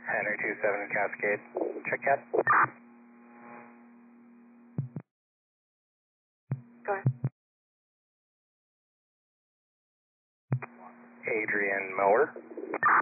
Henry 27 Cascade. Check out. Go ahead. Adrian Mower.